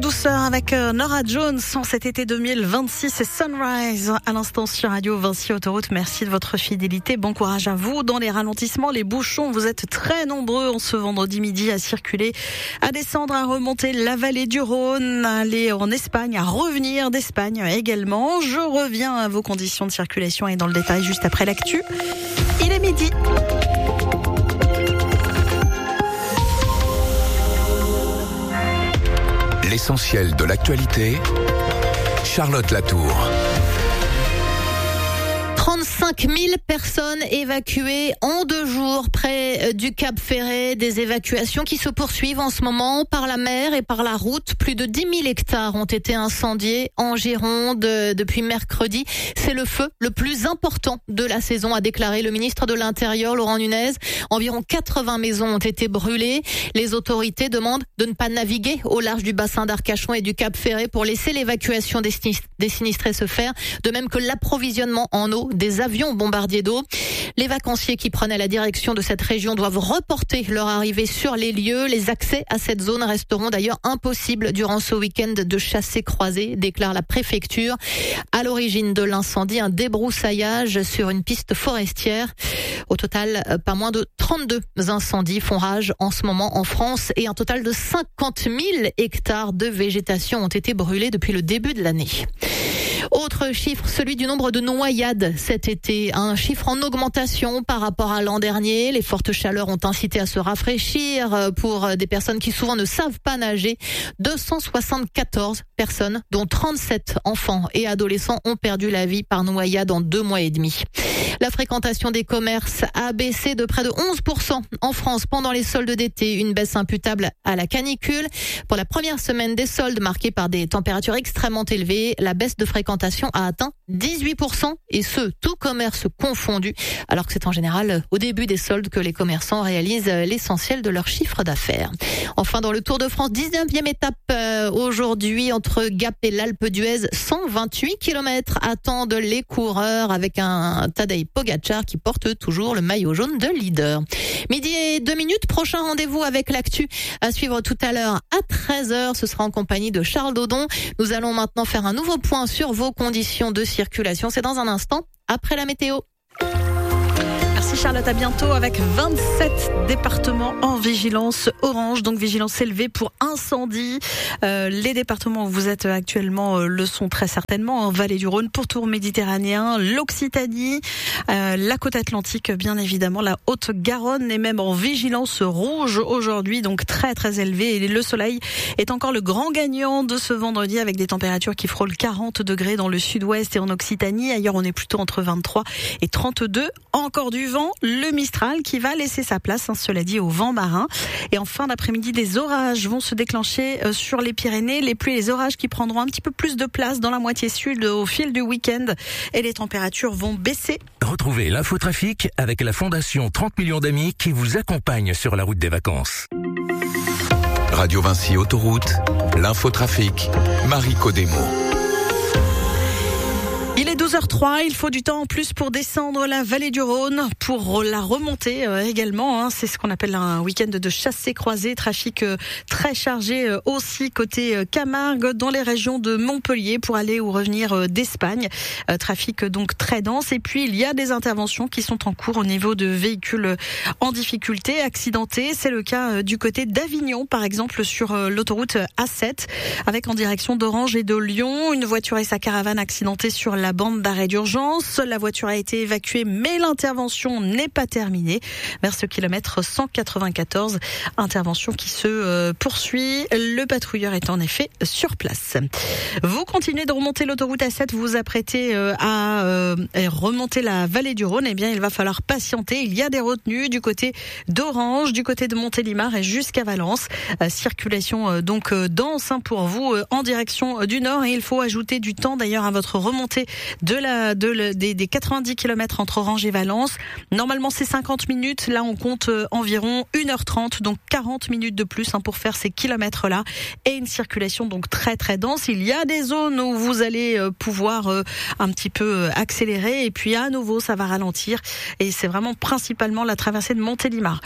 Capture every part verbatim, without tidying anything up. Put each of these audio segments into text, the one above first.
douceur avec Norah Jones en cet été deux mille vingt-six et Sunrise à l'instant sur Radio Vinci Autoroute. Merci de votre fidélité. Bon courage à vous dans les ralentissements, les bouchons. Vous êtes très nombreux en ce vendredi midi à circuler, à descendre, à remonter la vallée du Rhône, à aller en Espagne, à revenir d'Espagne également. Je reviens à vos conditions de circulation et dans le détail juste après l'actu. Il est midi. L'essentiel de l'actualité, Charlotte Latour. trente-cinq mille personnes évacuées en deux jours près du Cap Ferret. Des évacuations qui se poursuivent en ce moment par la mer et par la route. Plus de dix mille hectares ont été incendiés en Gironde depuis mercredi. C'est le feu le plus important de la saison, a déclaré le ministre de l'Intérieur, Laurent Nunez. Environ quatre-vingts maisons ont été brûlées. Les autorités demandent de ne pas naviguer au large du bassin d'Arcachon et du Cap Ferret pour laisser l'évacuation des sinistrés se faire, de même que l'approvisionnement en eau des avions bombardiers d'eau. Les vacanciers qui prenaient la direction de cette région doivent reporter leur arrivée sur les lieux. Les accès à cette zone resteront d'ailleurs impossibles durant ce week-end de chassés-croisés, déclare la préfecture. À l'origine de l'incendie, un débroussaillage sur une piste forestière. Au total, pas moins de trente-deux incendies font rage en ce moment en France et un total de cinquante mille hectares de végétation ont été brûlés depuis le début de l'année. Autre chiffre, celui du nombre de noyades cet été. Un chiffre en augmentation par rapport à l'an dernier. Les fortes chaleurs ont incité à se rafraîchir pour des personnes qui souvent ne savent pas nager. deux cent soixante-quatorze personnes, dont trente-sept enfants et adolescents, ont perdu la vie par noyade en deux mois et demi. La fréquentation des commerces a baissé de près de onze pour cent en France pendant les soldes d'été. Une baisse imputable à la canicule. Pour la première semaine des soldes marqués par des températures extrêmement élevées, la baisse de fréquentation a atteint dix-huit pour cent et ce, tout commerce confondu, alors que c'est en général au début des soldes que les commerçants réalisent l'essentiel de leur chiffre d'affaires. Enfin, dans le Tour de France, dix-neuvième étape euh, aujourd'hui entre Gap et l'Alpe d'Huez, cent vingt-huit kilomètres attendent les coureurs avec un Tadej Pogacar qui porte toujours le maillot jaune de leader. Midi et deux minutes, prochain rendez-vous avec l'actu à suivre tout à l'heure à treize heures. Ce sera en compagnie de Charles Dodon. Nous allons maintenant faire un nouveau point sur vos conditions de circulation. C'est dans un instant, après la météo. Merci Charlotte, à bientôt avec vingt-sept départements en vigilance orange, donc vigilance élevée pour incendie. Euh, les départements où vous êtes actuellement euh, le sont très certainement, en Vallée du Rhône, pourtour méditerranéen, l'Occitanie, euh, la côte atlantique bien évidemment, la Haute-Garonne est même en vigilance rouge aujourd'hui, donc très très élevée. Et le soleil est encore le grand gagnant de ce vendredi avec des températures qui frôlent quarante degrés dans le sud-ouest et en Occitanie. Ailleurs on est plutôt entre vingt-trois et trente-deux. Encore du vent, le Mistral qui va laisser sa place, hein, cela dit, au vent marin. Et en fin d'après-midi, des orages vont se déclencher euh, sur les Pyrénées. Les pluies et les orages qui prendront un petit peu plus de place dans la moitié sud au fil du week-end. Et les températures vont baisser. Retrouvez l'infotrafic avec la Fondation trente millions d'amis qui vous accompagne sur la route des vacances. Radio Vinci Autoroute, l'infotrafic, Marie Codemo. Il est douze heures trois, il faut du temps en plus pour descendre la vallée du Rhône, pour la remonter euh, également. Hein. C'est ce qu'on appelle un week-end de chassés-croisés, trafic euh, très chargé euh, aussi côté euh, Camargue, dans les régions de Montpellier pour aller ou revenir euh, d'Espagne. Euh, trafic euh, donc très dense. Et puis il y a des interventions qui sont en cours au niveau de véhicules euh, en difficulté, accidentés. C'est le cas euh, du côté d'Avignon, par exemple, sur euh, l'autoroute A sept, avec en direction d'Orange et de Lyon, une voiture et sa caravane accidentée sur la bande d'arrêt d'urgence. La voiture a été évacuée, mais l'intervention n'est pas terminée. Vers ce kilomètre cent quatre-vingt-quatorze, intervention qui se euh, poursuit. Le patrouilleur est en effet sur place. Vous continuez de remonter l'autoroute A sept, vous vous apprêtez euh, à euh, remonter la vallée du Rhône. Eh bien, il va falloir patienter. Il y a des retenues du côté d'Orange, du côté de Montélimar et jusqu'à Valence. Euh, circulation euh, donc euh, dense hein, pour vous euh, en direction euh, du nord. Et il faut ajouter du temps d'ailleurs à votre remontée de la, de la, des, des quatre-vingt-dix kilomètres entre Orange et Valence. Normalement, c'est cinquante minutes. Là, on compte euh, environ une heure trente, donc quarante minutes de plus hein, pour faire ces kilomètres-là. Et une circulation donc très très dense. Il y a des zones où vous allez euh, pouvoir euh, un petit peu euh, accélérer. Et puis à nouveau, ça va ralentir. Et c'est vraiment principalement la traversée de Montélimar.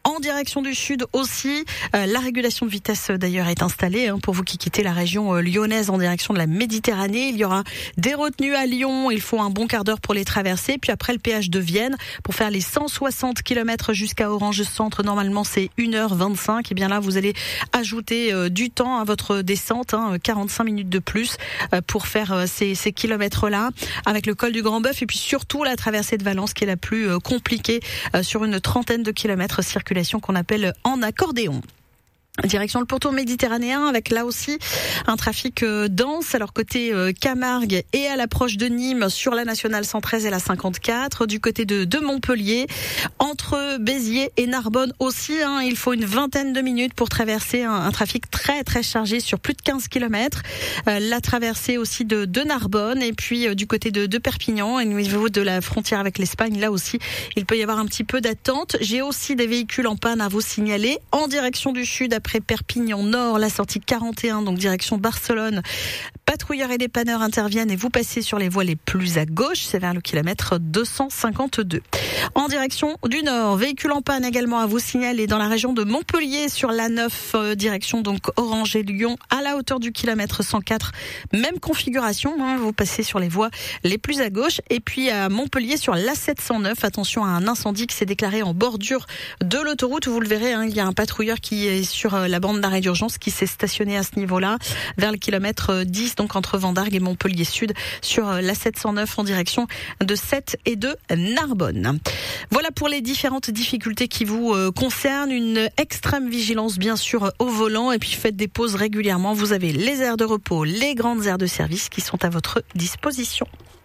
En direction du sud aussi, euh, la régulation de vitesse d'ailleurs est installée hein, pour vous qui quittez la région euh, lyonnaise en direction de la Méditerranée. Il y aura des retenues à Lyon, il faut un bon quart d'heure pour les traverser. Puis après le péage de Vienne, pour faire les cent soixante kilomètres jusqu'à Orange Centre, normalement c'est une heure vingt-cinq. Et bien là, vous allez ajouter euh, du temps à votre descente, hein, quarante-cinq minutes de plus euh, pour faire euh, ces, ces kilomètres-là, avec le col du Grand Bœuf et puis surtout la traversée de Valence qui est la plus euh, compliquée euh, sur une trentaine de kilomètres, circulation qu'on appelle en accordéon. Direction le pourtour méditerranéen avec là aussi un trafic euh, dense. Alors côté euh, Camargue et à l'approche de Nîmes sur la nationale cent treize et la cinquante-quatre. Du côté de, de Montpellier, entre Béziers et Narbonne aussi, hein, il faut une vingtaine de minutes pour traverser un, un trafic très très chargé sur plus de quinze kilomètres. Euh, la traversée aussi de, de Narbonne et puis euh, du côté de, de Perpignan et au niveau de la frontière avec l'Espagne, là aussi il peut y avoir un petit peu d'attente. J'ai aussi des véhicules en panne à vous signaler en direction du sud après Perpignan Nord, la sortie quarante et un, donc direction Barcelone. Patrouilleurs et dépanneurs interviennent et vous passez sur les voies les plus à gauche, c'est vers le kilomètre deux cent cinquante-deux. En direction du nord, véhicule en panne également à vous signaler dans la région de Montpellier sur l'A neuf, euh, direction donc Orange et Lyon à la hauteur du kilomètre cent quatre. Même configuration, hein, vous passez sur les voies les plus à gauche. Et puis à Montpellier sur l'A sept cent neuf, attention à un incendie qui s'est déclaré en bordure de l'autoroute. Vous le verrez, hein, il y a un patrouilleur qui est sur euh, la bande d'arrêt d'urgence qui s'est stationné à ce niveau-là, vers le kilomètre dix, donc entre Vendargue et Montpellier Sud, sur l'A sept cent neuf en direction de Sète et de Narbonne. Voilà pour les différentes difficultés qui vous euh, concernent. Une extrême vigilance bien sûr au volant et puis faites des pauses régulièrement. Vous avez les aires de repos, les grandes aires de service qui sont à votre disposition.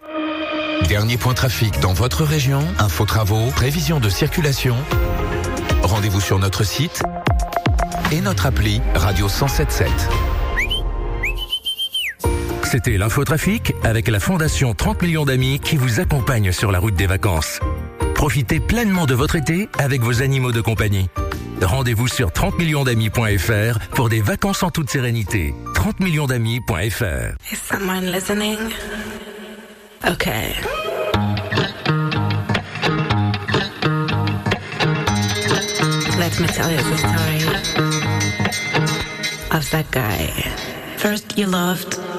Dernier point trafic dans votre région, info travaux, prévision de circulation. Rendez-vous sur notre site et notre appli Radio cent sept sept. C'était l'infotrafic avec la Fondation trente millions d'amis qui vous accompagne sur la route des vacances. Profitez pleinement de votre été avec vos animaux de compagnie. Rendez-vous sur trente millions d'amis point f r pour des vacances en toute sérénité. trente millions d'amis point f r. Is someone listening? Okay. Let me tell you the story of that guy. First you loved